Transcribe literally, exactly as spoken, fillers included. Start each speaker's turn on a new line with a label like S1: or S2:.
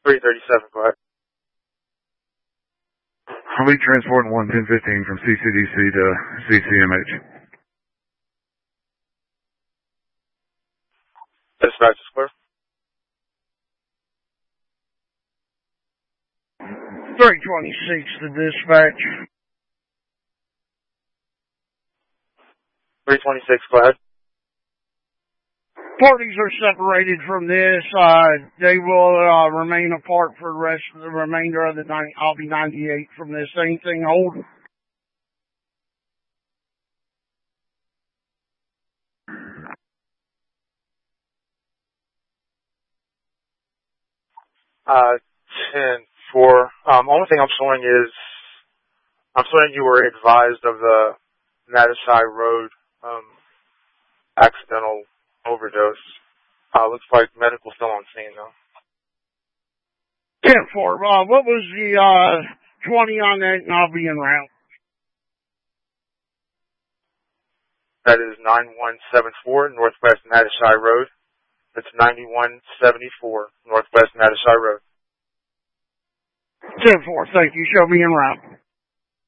S1: three thirty-seven, go ahead.
S2: I'll be transporting one ten fifteen from C C D C to C C M H.
S1: Dispatch is clear.
S3: three twenty-six to dispatch.
S1: three twenty-six, go ahead.
S3: Parties are separated from this. Uh, they will uh, remain apart for the rest of the remainder of the night. I'll be ninety-eight from this. Anything hold?
S1: Uh, ten four. Um, only thing I'm showing is, I'm showing you were advised of the Matashai Road, um, accidental overdose. Uh, looks like medical still on scene though.
S3: ten four. Uh, what was the, uh, twenty on that, and I'll be en route.
S1: That is nine one seven four Northwest Matashai Road. That's ninety-one seventy-four Northwest Matashai Road.
S3: ten four, thank you. Shall be en route.